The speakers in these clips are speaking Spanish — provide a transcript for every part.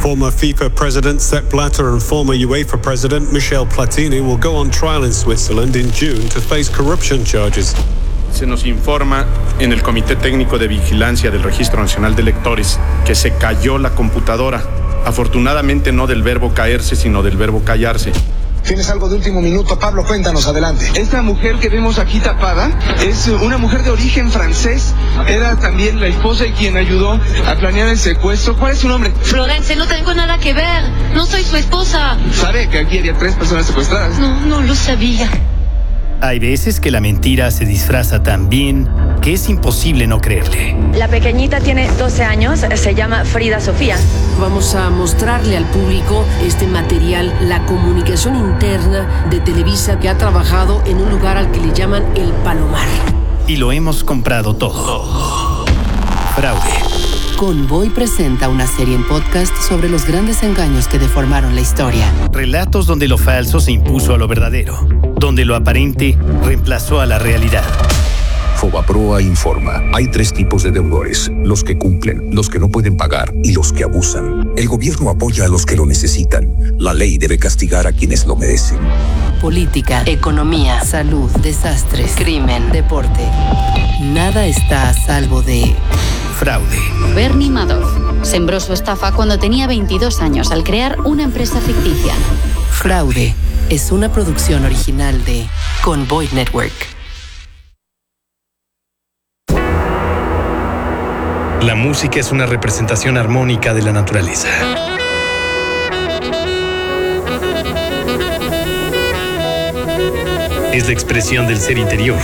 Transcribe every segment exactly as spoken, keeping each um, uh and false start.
Former FIFA President Sepp Blatter and former UEFA President Michel Platini will go on trial in Switzerland in June to face corruption charges. Se nos informa en el Comité Técnico de Vigilancia del Registro Nacional de Electores que se cayó la computadora. Afortunadamente no del verbo caerse, sino del verbo callarse. ¿Tienes algo de último minuto, Pablo? Cuéntanos, adelante. Esta mujer que vemos aquí tapada es una mujer de origen francés. Era también la esposa de quien ayudó a planear el secuestro. ¿Cuál es su nombre? Florence, no tengo nada que ver. No soy su esposa. ¿Sabe que aquí había tres personas secuestradas? No, no lo sabía. Hay veces que la mentira se disfraza tan bien que es imposible no creerle. La pequeñita tiene doce años, se llama Frida Sofía. Vamos a mostrarle al público este material, la comunicación interna de Televisa que ha trabajado en un lugar al que le llaman El Palomar. Y lo hemos comprado todo. Fraude. Convoy presenta una serie en podcast sobre los grandes engaños que deformaron la historia. Relatos donde lo falso se impuso a lo verdadero, donde lo aparente reemplazó a la realidad. Fobaproa informa. Hay tres tipos de deudores: los que cumplen, los que no pueden pagar y los que abusan. El gobierno apoya a los que lo necesitan. La ley debe castigar a quienes lo merecen. Política, economía, salud, desastres, crimen, deporte. Nada está a salvo de... fraude. Bernie Madoff sembró su estafa cuando tenía veintidós años al crear una empresa ficticia. Fraude es una producción original de Convoy Network. La música es una representación armónica de la naturaleza. Es la expresión del ser interior,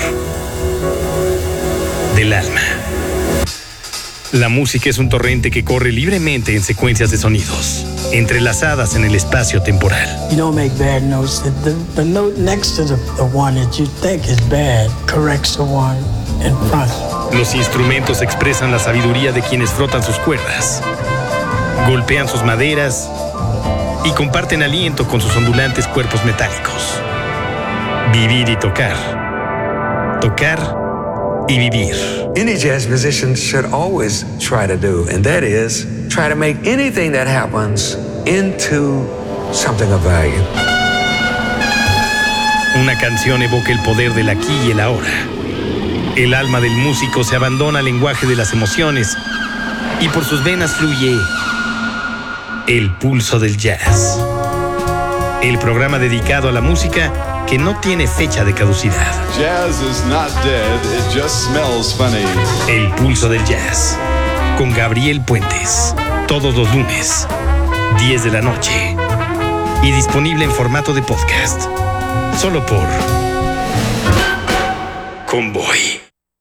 del alma. La música es un torrente que corre libremente en secuencias de sonidos, entrelazadas en el espacio temporal. You don't make bad notes. The, the note next to the, the one that you think is bad corrects the one in front. Los instrumentos expresan la sabiduría de quienes frotan sus cuerdas, golpean sus maderas y comparten aliento con sus ondulantes cuerpos metálicos. Vivir y tocar. Tocar y vivir. Any jazz musician should always try to do, and that is try to make anything that happens into something of value. Una canción evoca el poder del aquí y el ahora. El alma del músico se abandona al lenguaje de las emociones y por sus venas fluye el pulso del jazz. El programa dedicado a la música que no tiene fecha de caducidad. Jazz is not dead, it just smells funny. El pulso del jazz, con Gabriel Puentes, todos los lunes, diez de la noche, y disponible en formato de podcast, solo por Convoy.